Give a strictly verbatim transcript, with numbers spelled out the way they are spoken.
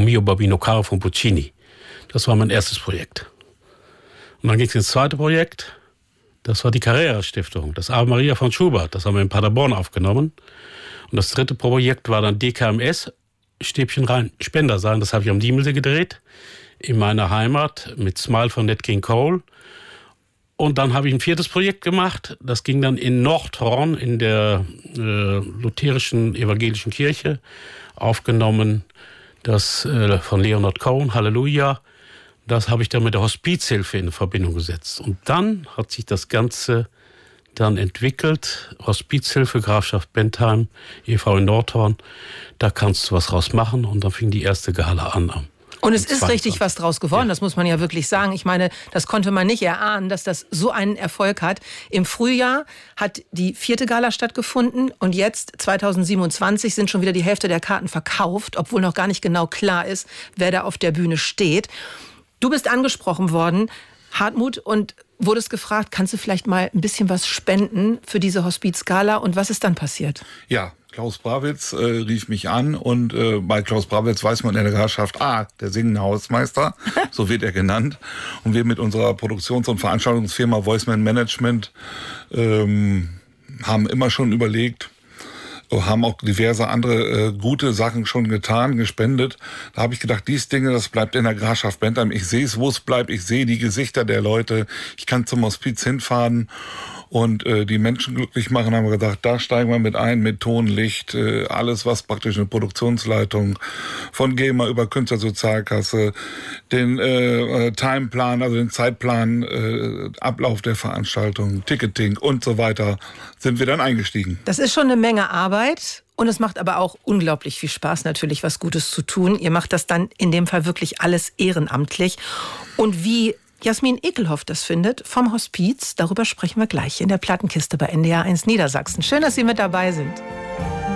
Mio Babino Caro von Puccini. Das war mein erstes Projekt. Und dann ging es ins zweite Projekt. Das war die Carrera-Stiftung, das Ave Maria von Schubert. Das haben wir in Paderborn aufgenommen. Und das dritte Projekt war dann D K M S, Stäbchen rein, Spender sein. Das habe ich am Diemelsee gedreht, in meiner Heimat, mit Smile von Nat King Cole. Und dann habe ich ein viertes Projekt gemacht. Das ging dann in Nordhorn, in der äh, lutherischen evangelischen Kirche, aufgenommen. Das äh, von Leonard Cohen, Halleluja. Das habe ich dann mit der Hospizhilfe in Verbindung gesetzt. Und dann hat sich das Ganze dann entwickelt. Hospizhilfe, Grafschaft Bentheim, E V in Nordhorn. Da kannst du was draus machen. Und dann fing die erste Gala an. Und es ist richtig was draus geworden, ja. Das muss man ja wirklich sagen. Ich meine, das konnte man nicht erahnen, dass das so einen Erfolg hat. Im Frühjahr hat die vierte Gala stattgefunden und jetzt, zweitausendsiebenundzwanzig, sind schon wieder die Hälfte der Karten verkauft, obwohl noch gar nicht genau klar ist, wer da auf der Bühne steht. Du bist angesprochen worden, Hartmut, und wurdest gefragt, kannst du vielleicht mal ein bisschen was spenden für diese Hospizgala? Und was ist dann passiert? Ja, Klaus Brawitz äh, rief mich an und äh, bei Klaus Brawitz weiß man in der Grafschaft, ah, der singende Hausmeister, so wird er genannt. Und wir mit unserer Produktions- und Veranstaltungsfirma Voiceman Management ähm, haben immer schon überlegt, haben auch diverse andere äh, gute Sachen schon getan, gespendet. Da habe ich gedacht, dies Dinge, das bleibt in der Grafschaft Bentheim. Ich sehe es, wo es bleibt. Ich sehe die Gesichter der Leute. Ich kann zum Hospiz hinfahren und äh, die Menschen glücklich machen. Haben wir gedacht, da steigen wir mit ein, mit Ton, Licht, äh, alles, was praktisch eine Produktionsleitung von GEMA über Künstlersozialkasse, den äh, Timeplan, also den Zeitplan, äh, Ablauf der Veranstaltung, Ticketing und so weiter, sind wir dann eingestiegen. Das ist schon eine Menge Arbeit. Und es macht aber auch unglaublich viel Spaß, natürlich was Gutes zu tun. Ihr macht das dann in dem Fall wirklich alles ehrenamtlich. Und wie Jasmin Ekelhoff das findet vom Hospiz, darüber sprechen wir gleich in der Plattenkiste bei N D R eins Niedersachsen. Schön, dass Sie mit dabei sind.